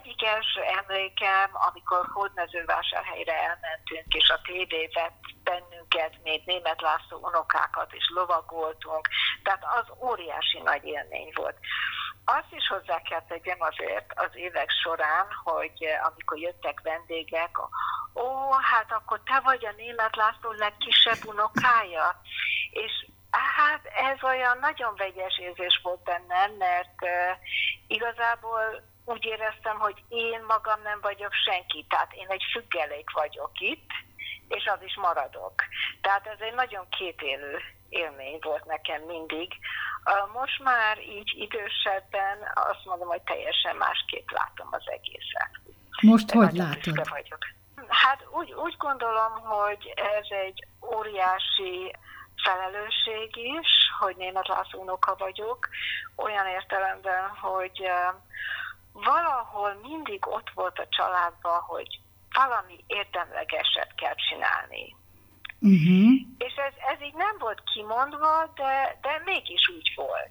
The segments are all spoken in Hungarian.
egyik első emlékem, amikor Hódmezővásárhelyre elmentünk, és a tévé vett bennünket, még Németh László unokákat, és lovagoltunk, tehát az óriási nagy élmény volt. Azt is hozzá kell tegyem azért az évek során, hogy amikor jöttek vendégek, hát akkor te vagy a Németh László legkisebb unokája, és hát ez olyan nagyon vegyes érzés volt bennem, mert igazából úgy éreztem, hogy én magam nem vagyok senki, tehát én egy függelék vagyok itt, és az is maradok. Tehát ez egy nagyon kétélű élmény volt nekem mindig. Most már így idősebben azt mondom, hogy teljesen másképp látom az egészet. Most hogy látod? Vagyok. Hát úgy gondolom, hogy ez egy óriási felelősség is, hogy Németh László unoka vagyok, olyan értelemben, hogy valahol mindig ott volt a családban, hogy valami érdemlegeset kell csinálni. Uh-huh. És ez így nem volt kimondva, de mégis úgy volt.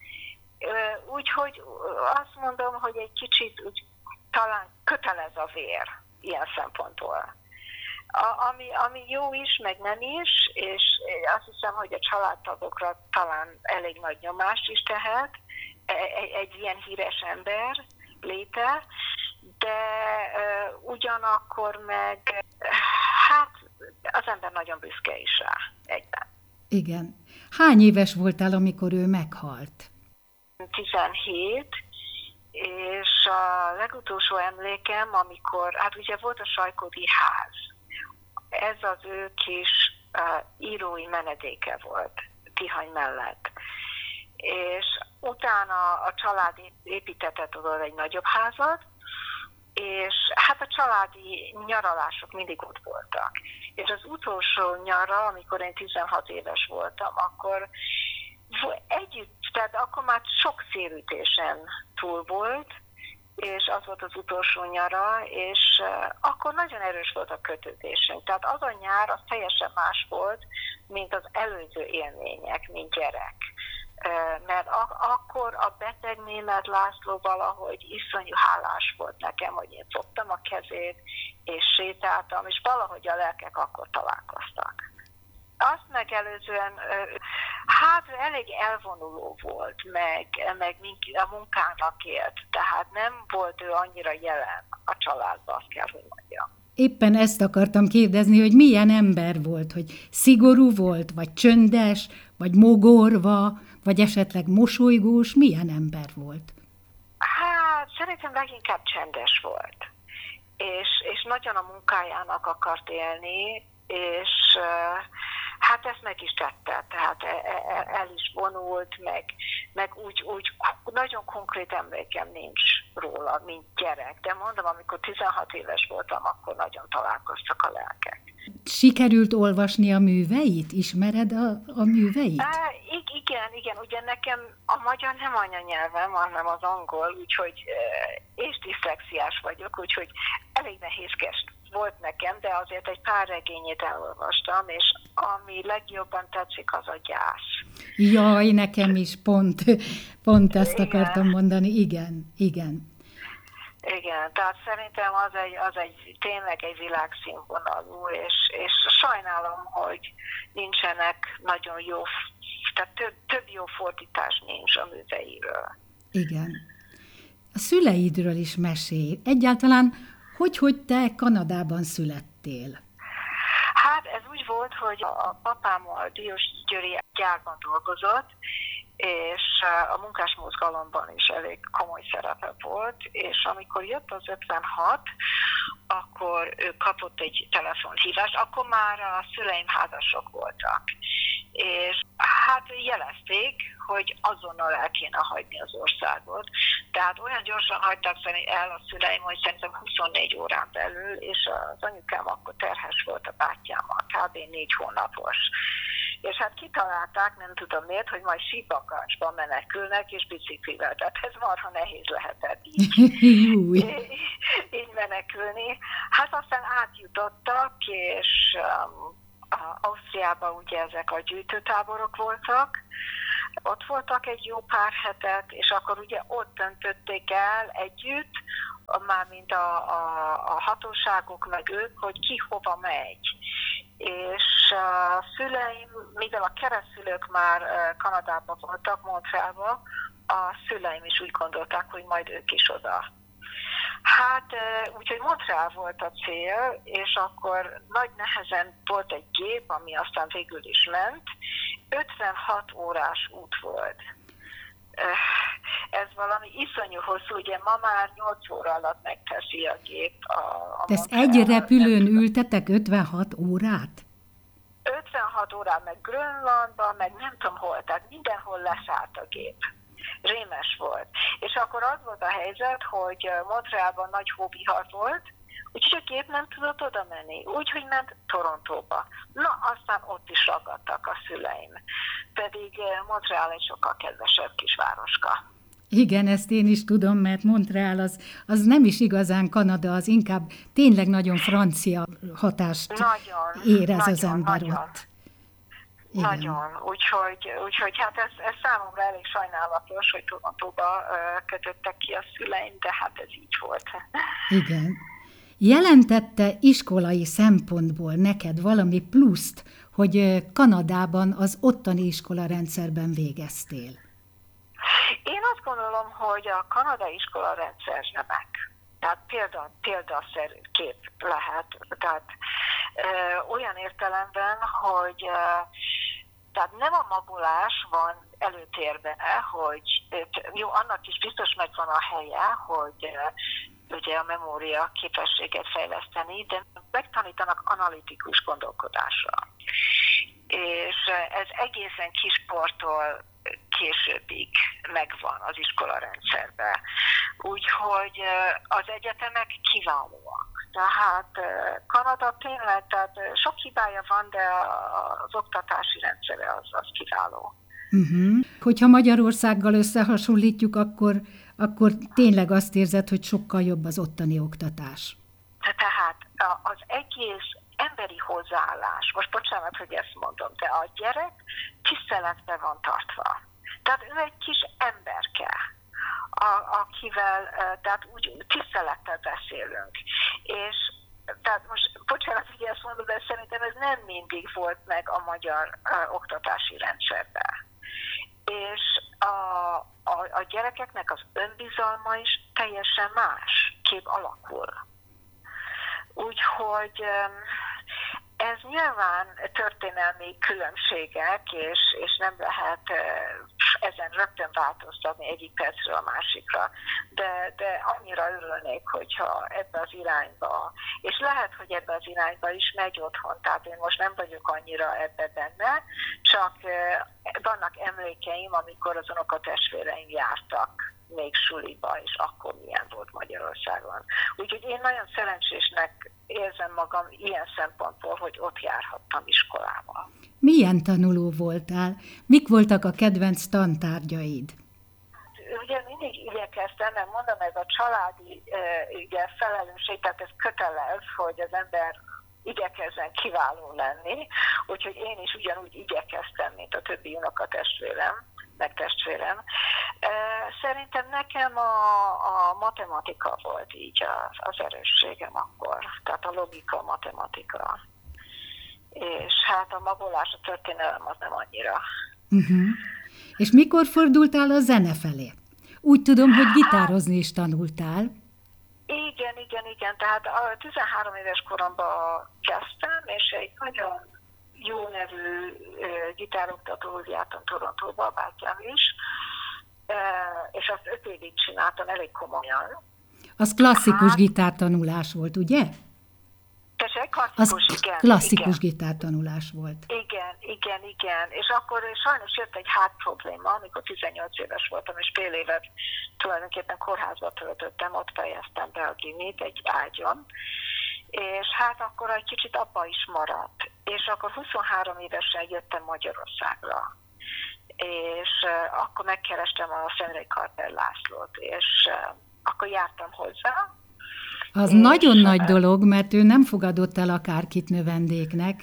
Úgyhogy azt mondom, hogy egy kicsit úgy, talán kötelez a vér ilyen szempontból. Ami jó is, meg nem is, és azt hiszem, hogy a családtagokra talán elég nagy nyomást is tehet egy ilyen híres ember léte, de ugyanakkor meg hát az ember nagyon büszke is rá egyben. Igen. Hány éves voltál, amikor ő meghalt? 17, és a legutolsó emlékem, amikor, hát ugye volt a Sajkodi ház. Ez az ő kis írói menedéke volt Tihany mellett. És utána a család építetett oda egy nagyobb házat, és hát a családi nyaralások mindig ott voltak. És az utolsó nyara, amikor én 16 éves voltam, akkor együtt, tehát akkor már sok szélütésen túl volt, és az volt az utolsó nyara, és akkor nagyon erős volt a kötődésünk. Tehát az a nyár, az teljesen más volt, mint az előző élmények, mint gyerek. Mert akkor a beteg Németh László valahogy iszonyú hálás volt nekem, hogy én fogtam a kezét, és sétáltam, és valahogy a lelkek akkor találkoztak. Azt megelőzően, hát elég elvonuló volt, meg a munkának élt, tehát nem volt ő annyira jelen a családban, azt kell, hogy mondjam. Éppen ezt akartam kérdezni, hogy milyen ember volt, hogy szigorú volt, vagy csöndes, vagy mogorva, vagy esetleg mosolygós, milyen ember volt? Hát szerintem leginkább csendes volt, és nagyon a munkájának akart élni, és hát ezt meg is tette, tehát el is vonult, meg úgy nagyon konkrét emlékem nincs róla, mint gyerek. De mondom, amikor 16 éves voltam, akkor nagyon találkoztak a lelkek. Sikerült olvasni a műveit? Ismered a műveit? Igen, ugye nekem a magyar nem anyanyelvem, hanem az angol, úgyhogy és diszlexiás vagyok, úgyhogy elég nehézkes volt nekem, de azért egy pár regényét elolvastam, és ami legjobban tetszik, az a gyász. Jaj, nekem is pont ezt akartam mondani, igen. Igen, tehát szerintem az egy tényleg egy világszínvonalú, és sajnálom, hogy nincsenek nagyon jó, tehát több jó fordítás nincs a műveiről. Igen. A szüleidről is mesélj. Egyáltalán hogy te Kanadában születtél? Hát ez úgy volt, hogy a papámmal Diós Győri gyárban dolgozott, és a munkásmozgalomban is elég komoly szerepe volt, és amikor jött az 56, akkor ő kapott egy telefonhívást, akkor már a szüleim házasok voltak. És hát jelezték, hogy azonnal el kéne hagyni az országot. Tehát olyan gyorsan hagytak el a szüleim, hogy szerintem 24 órán belül, és az anyukám akkor terhes volt a bátyámmal, kb. 4 hónapos. És hát kitalálták, nem tudom miért, hogy majd sípbakancsba menekülnek, és biciklivel. Tehát ez marha nehéz lehetett így menekülni. Hát aztán átjutottak, és Ausztriában ugye ezek a gyűjtőtáborok voltak. Ott voltak egy jó pár hetet, és akkor ugye ott döntötték el együtt, mármint a hatóságok meg ők, hogy ki hova megy. És a szüleim, mivel a keresztszülők már Kanadában voltak, Montrealban, a szüleim is úgy gondolták, hogy majd ők is oda. Hát, úgyhogy Montreal volt a cél, és akkor nagy nehezen volt egy gép, ami aztán végül is ment. 56 órás út volt. Ez valami iszonyú hosszú, ugye ma már 8 óra alatt megteszi a gép a Ezt egy repülőn ültetek 56 órát? 56 órát, meg Grönlandban, meg nem tudom hol, tehát mindenhol leszállt a gép. Rémes volt. És akkor az volt a helyzet, hogy Montrealban nagy hóvihar volt, úgyhogy a gép nem tudott oda menni, úgyhogy ment Torontóba. Na, aztán ott is ragadtak a szüleim. Pedig Montreal egy sokkal kedvesebb kisvároska. Igen, ezt én is tudom, mert Montreal az nem is igazán Kanada, az inkább tényleg nagyon francia hatást érez az ember ott. Igen. Nagyon. Úgyhogy hát ez számomra elég sajnálatos, hogy Torontóba kötöttek ki a szüleim, de hát ez így volt. Igen. Jelentette iskolai szempontból neked valami pluszt, hogy Kanadában az ottani iskolarendszerben végeztél? Én azt gondolom, hogy a kanadai iskolarendszer remek. Tehát példaszerű kép lehet. Tehát olyan értelemben, hogy tehát nem a magolás van előtérben, hogy jó, annak is biztos megvan a helye, hogy ugye a memória képességet fejleszteni, de megtanítanak analitikus gondolkodásra. És ez egészen kiskortól későbbig megvan az iskolarendszerben. Úgyhogy az egyetemek kiválóak. Tehát Kanada tényleg, tehát sok hibája van, de az oktatási rendszere az kiváló. Hogyha Magyarországgal összehasonlítjuk, akkor tényleg azt érzed, hogy sokkal jobb az ottani oktatás. Tehát az egész emberi hozzáállás, most bocsánat, hogy ezt mondom, de a gyerek tiszteletben van tartva. Tehát ő egy kis emberke, akivel tehát úgy tisztelettel beszélünk. És tehát most bocsánat, hogy ezt mondom, de szerintem ez nem mindig volt meg a magyar oktatási rendszerben. És a gyerekeknek az önbizalma is teljesen más kép alakul. Úgyhogy ez nyilván történelmi különbségek, és nem lehet ezen rögtön változtatni egyik percről a másikra, de annyira örülnék, hogyha ebbe az irányba, és lehet, hogy ebbe az irányba is megy otthon, tehát én most nem vagyok annyira ebbe benne, csak vannak emlékeim, amikor az unokatestvéreim jártak még suliba, és akkor milyen volt Magyarországon. Úgyhogy én nagyon szerencsésnek érzem magam ilyen szempontból, hogy ott járhattam iskolába. Milyen tanuló voltál? Mik voltak a kedvenc tantárgyaid? Ugye mindig igyekeztem, mert mondom, ez a családi felelősség, tehát ez kötelez, hogy az ember igyekezzen kiváló lenni, úgyhogy én is ugyanúgy igyekeztem, mint a többi unokatestvérem, meg testvérem. Szerintem nekem a matematika volt így az erősségem akkor, tehát a logika, a matematika. És hát a magolás, a történelem az nem annyira. És mikor fordultál a zene felé? Úgy tudom, hogy gitározni is tanultál. Igen. Tehát a 13 éves koromban kezdtem, és egy nagyon jó nevű gitároktatóhoz jártam Torontóba, a bátyám is, és azt 5 évig csináltam elég komolyan. Az klasszikus gitártanulás volt, ugye? Tessék, klasszikus gitártanulás volt. Igen. És akkor sajnos jött egy hátprobléma, amikor 18 éves voltam, és fél évet tulajdonképpen kórházba töltöttem, ott fejeztem be a gimit egy ágyon, és hát akkor egy kicsit abba is maradt. És akkor 23 évesen jöttem Magyarországra. És akkor megkerestem a Szentrei Carter Lászlót, és akkor jártam hozzá. Az nagyon nagy dolog, mert ő nem fogadott el akárkit növendéknek.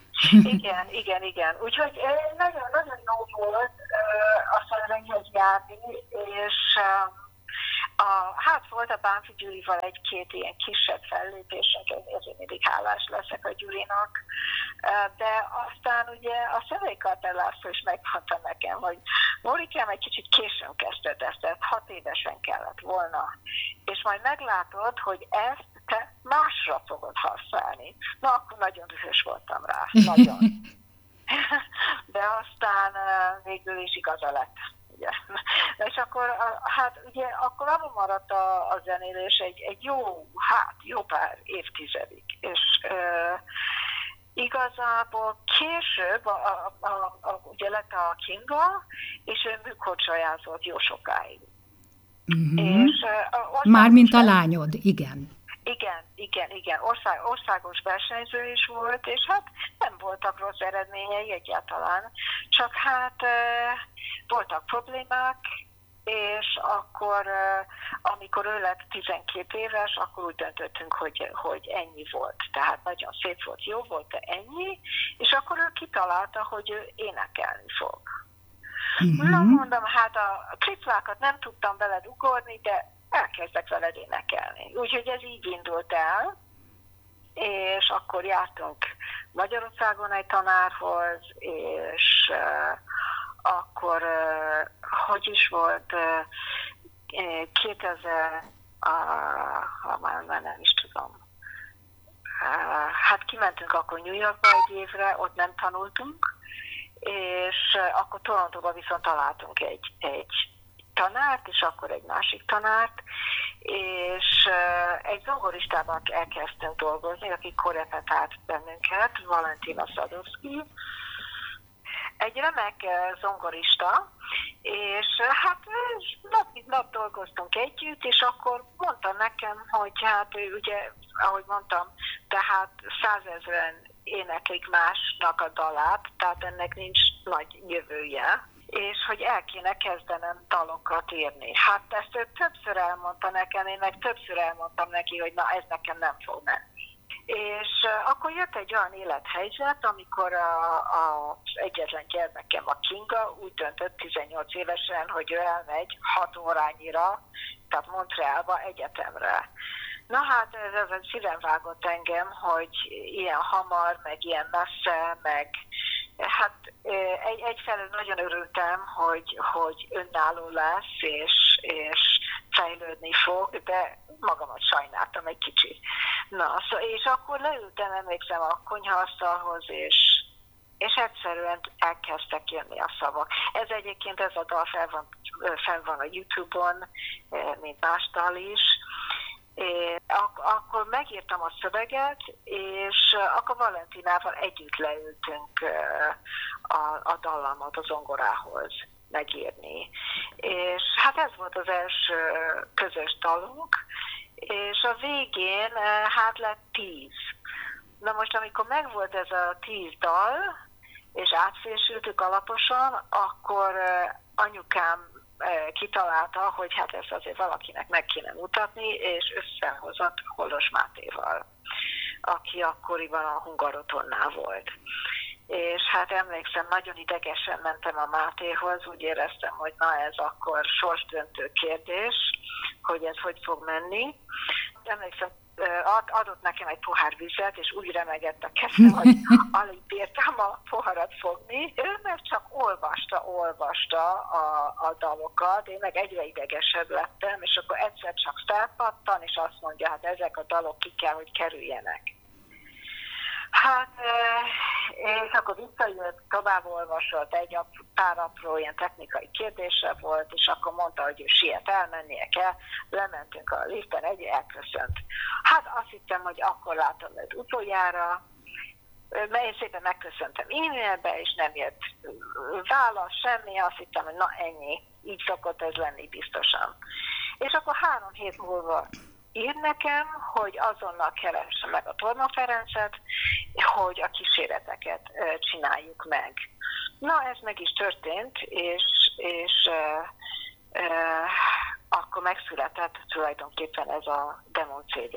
Igen. Úgyhogy nagyon jó volt a Szentrejhez járni, és Hát volt a Bánfi Gyurival egy-két ilyen kisebb fellépésünk, ezért mindig hálás leszek a Gyurinak. De aztán ugye a Személykarter László is megmondta nekem, hogy Morikám, egy kicsit későn kezdted ezt, tehát 6 évesen kellett volna. És majd meglátod, hogy ezt te másra fogod használni. Na, akkor nagyon dühös voltam rá, nagyon. De aztán végül is igaza lett. Ugye. És akkor, hát ugye, akkor abban maradt a zenélés egy jó pár évtizedig. És igazából később ugye lett a Kinga, és ő műkorcsolyázott jó sokáig. És, mármint a lányod, igen. Igen. Országos versenyző is volt, és hát nem voltak rossz eredményei egyáltalán, csak hát voltak problémák, és akkor, amikor ő lett 12 éves, akkor úgy döntöttünk, hogy ennyi volt. Tehát nagyon szép volt, jó volt, de ennyi, és akkor ő kitalálta, hogy ő énekelni fog. Na mondom, hát a triplákat nem tudtam veled ugorni, de elkezdek veled énekelni. Úgyhogy ez így indult el, és akkor jártunk Magyarországon egy tanárhoz, és akkor, hogy is volt, 2000, már nem is tudom, hát kimentünk akkor New Yorkba egy évre, ott nem tanultunk, és akkor Torontóban viszont találtunk egy tanárt, és akkor egy másik tanárt, és egy zongoristával elkezdtünk dolgozni, aki korepetált bennünket, Valentina Sadowski, egy remek zongorista, és hát nap dolgoztunk együtt, és akkor mondta nekem, hogy hát ő ugye, ahogy mondtam, tehát 100 000 éneklik másnak a dalát, tehát ennek nincs nagy jövője, és hogy el kéne kezdenem dalokat írni. Hát ezt ő többször elmondta nekem, én meg többször elmondtam neki, hogy na ez nekem nem fog menni. És akkor jött egy olyan élethelyzet, amikor az egyetlen gyermekem, a Kinga, úgy döntött 18 évesen, hogy ő elmegy 6 órányira, tehát Montrealba egyetemre. Na hát ez szívem vágott engem, hogy ilyen hamar, meg ilyen messze, meg hát egyfelől nagyon örültem, hogy önálló lesz, és fejlődni fog, de magamat sajnáltam egy kicsit. Na, és akkor leültem, emlékszem a konyhaasztalhoz, és egyszerűen elkezdtek jönni a szavak. Ez egyébként ez a dal fenn van a YouTube-on, mint más dal is. Akkor megírtam a szöveget, és akkor Valentinával együtt leültünk a dallamot a zongorához megírni. És hát ez volt az első közös dalunk, és a végén hát lett 10. Na most, amikor megvolt ez a 10 dal, és átfésültük alaposan, akkor anyukám kitalálta, hogy hát ezt azért valakinek meg kéne mutatni, és összehozott Holos Mátéval, aki akkoriban a Hungarotonnál volt. És hát emlékszem, nagyon idegesen mentem a Mátéhoz, úgy éreztem, hogy na ez akkor sorsdöntő kérdés, hogy ez hogy fog menni. Emlékszem, adott nekem egy pohár vizet, és úgy remegett a kezem, hogy alig bírtam a poharat fogni. Ő meg csak olvasta a dalokat, én meg egyre idegesebb lettem, és akkor egyszer csak felpattan, és azt mondja, hát ezek a dalok ki kell, hogy kerüljenek. Hát, és akkor visszajött, tovább olvasott, egy pár apró ilyen technikai kérdése volt, és akkor mondta, hogy ő siet elmennie kell, lementünk a liften, elköszönt. Hát azt hittem, hogy akkor látom őt utoljára, mert én szépen megköszöntem e-mailbe, és nem jött válasz, semmi, azt hittem, hogy na ennyi, így szokott ez lenni biztosan. És akkor 3 hét múlva ír nekem, hogy azonnal keresse meg a Torma Ferencet, hogy a kíséreteket csináljuk meg. Na, ez meg is történt, és akkor megszületett tulajdonképpen ez a demo CD.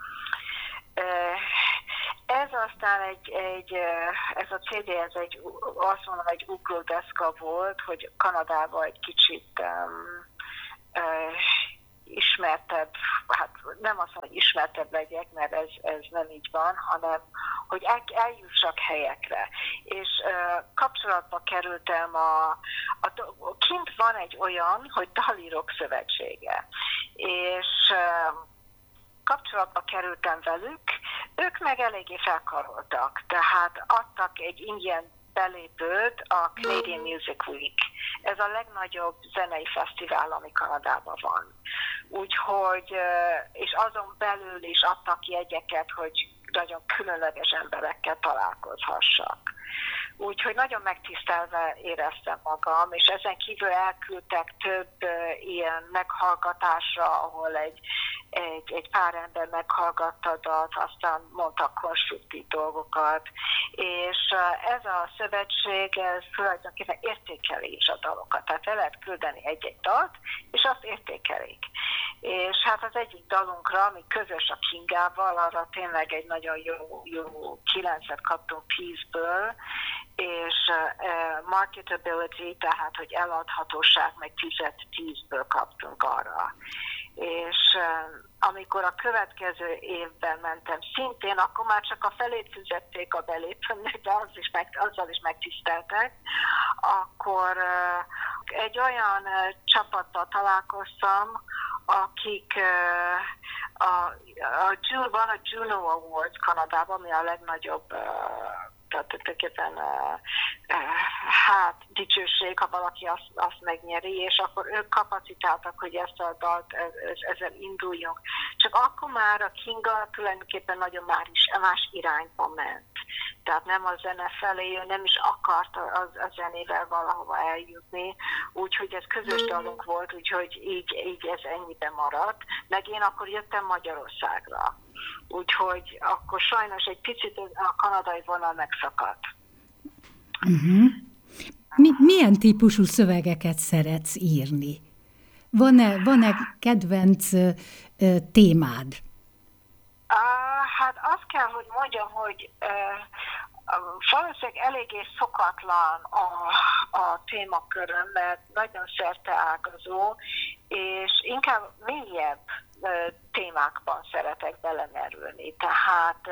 Ez aztán ez a CD, azt mondom, egy ugródeszka volt, hogy Kanadában egy kicsit ismertebb, hát nem azt mondom, hogy ismertebb legyek, mert ez nem így van, hanem hogy eljussak helyekre. És kapcsolatba kerültem kint van egy olyan, hogy Dalírók Szövetsége. És kapcsolatba kerültem velük, ők meg eléggé felkaroltak, tehát adtak egy ingyen belépőt a Canadian Music Week. Ez a legnagyobb zenei fesztivál, ami Kanadában van. Úgyhogy, és azon belül is adtak jegyeket, hogy nagyon különleges emberekkel találkozhassak. Úgyhogy nagyon megtisztelve éreztem magam, és ezen kívül elküldtek több ilyen meghallgatásra, ahol egy pár ember meghallgatta a dalt, aztán mondtak konstruktív dolgokat, és ez a szövetség ez tulajdonképpen értékeli is a dalokat, tehát el lehet küldeni egy-egy dalt, és azt értékelik. És hát az egyik dalunkra, ami közös a Kingával, arra tényleg egy nagyon jó 9-et kaptunk 10-ből, és marketability, tehát hogy eladhatóság, meg 10-10-ből kaptunk arra. És amikor a következő évben mentem szintén, akkor már csak a felét fizették a belépőnek, de azzal is megtiszteltek, akkor egy olyan csapattal találkoztam, akik van a Juno Awards Kanadában, ami a legnagyobb dicsőség, ha valaki azt megnyeri, és akkor ők kapacitáltak, hogy ezt a dalt ezzel induljunk. Csak akkor már a Kinga tulajdonképpen nagyon más irányba ment. Tehát nem a zene felé, ő nem is akart a zenével valahova eljutni, úgyhogy ez közös dalunk volt, úgyhogy így ez ennyiben maradt. Meg én akkor jöttem Magyarországra. Úgyhogy akkor sajnos egy picit a kanadai vonal megszakadt. Uh-huh. Milyen típusú szövegeket szeretsz írni? Van-e kedvenc témád? Hát azt kell, hogy mondjam, hogy valószínűleg eléggé szokatlan a témaköröm, mert nagyon szerteágazó, és inkább mélyebb témákban szeretek belemerülni. Tehát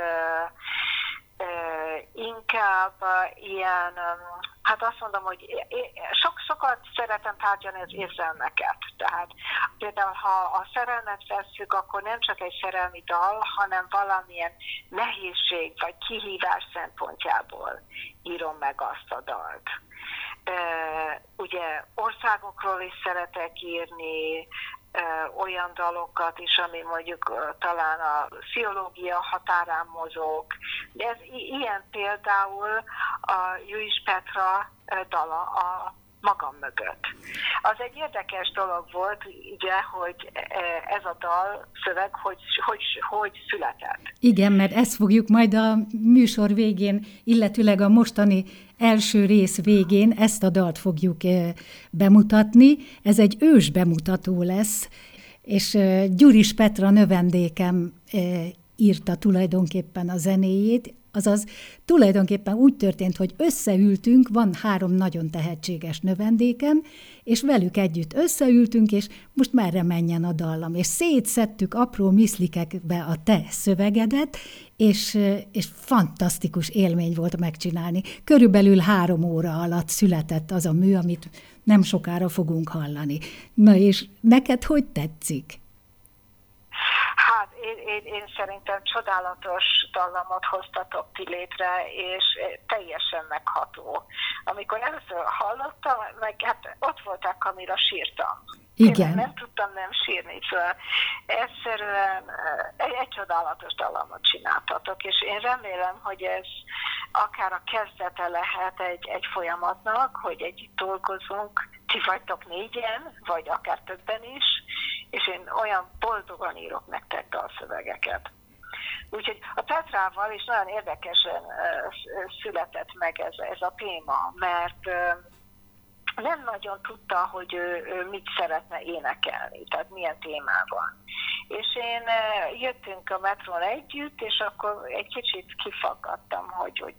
inkább ilyen, hát azt mondom, hogy sokat szeretem tárgyalni az érzelmeket. Tehát például, ha a szerelmet vesszük, akkor nem csak egy szerelmi dal, hanem valamilyen nehézség vagy kihívás szempontjából írom meg azt a dalt. Ugye országokról is szeretek írni, olyan dalokat is, ami mondjuk talán a pszichológia határán mozog. De ez ilyen például a Juhis Petra dala a magam mögött. Az egy érdekes dolog volt, ugye, hogy ez a dal szöveg, hogy született. Igen, mert ezt fogjuk majd a műsor végén, illetőleg a mostani első rész végén ezt a dalt fogjuk bemutatni. Ez egy ős bemutató lesz, és Juhis Petra növendékem írta tulajdonképpen a zenéjét, azaz tulajdonképpen úgy történt, hogy összeültünk, van 3 nagyon tehetséges növendékem, és velük együtt összeültünk, és most merre menjen a dallam. És szétszedtük apró miszlikekbe a te szövegedet, és fantasztikus élmény volt megcsinálni. Körülbelül 3 óra alatt született az a mű, amit nem sokára fogunk hallani. Na és neked hogy tetszik? Hát én szerintem csodálatos dallamot hoztatok ti létre, és teljesen megható. Amikor először hallottam, meg hát ott voltak, amire sírtam. Igen. Én nem tudtam nem sírni, szóval egyszerűen egy csodálatos dallamot csináltatok, és én remélem, hogy ez akár a kezdete lehet egy folyamatnak, hogy együtt dolgozunk, ti vagytok 4-en, vagy akár többen is, és én olyan boldogan írok nektek dalszövegeket. Úgyhogy a Petrával is nagyon érdekesen született meg ez a téma, mert nem nagyon tudta, hogy ő mit szeretne énekelni, tehát milyen témában. És én jöttünk a metrón együtt, és akkor egy kicsit kifaggattam, hogy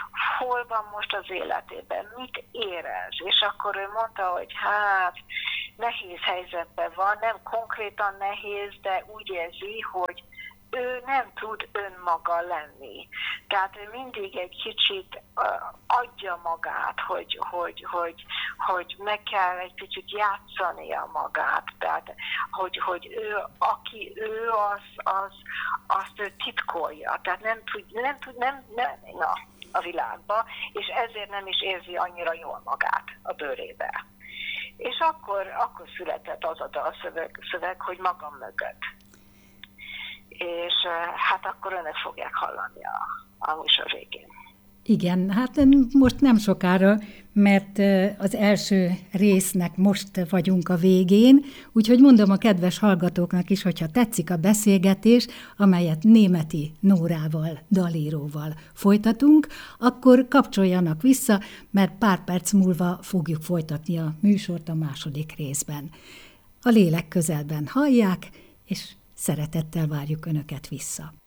hol van most az életében, mit érez. És akkor ő mondta, hogy hát nehéz helyzetben van, nem konkrétan nehéz, de úgy érzi, hogy ő nem tud önmaga lenni. Tehát ő mindig egy kicsit adja magát, hogy meg kell egy kicsit játszania magát. Tehát, hogy ő, aki ő, azt ő titkolja. Tehát nem tud a világba, és ezért nem is érzi annyira jól magát a bőrébe. És akkor született az a dalszöveg, hogy magam mögött. És hát akkor önök fogják hallani a műsor végén. Igen, hát most nem sokára, mert az első résznek most vagyunk a végén, úgyhogy mondom a kedves hallgatóknak is, hogyha tetszik a beszélgetés, amelyet Németi Nórával, dalíróval folytatunk, akkor kapcsoljanak vissza, mert pár perc múlva fogjuk folytatni a műsort a második részben. A lélek közelben hallják, és szeretettel várjuk Önöket vissza.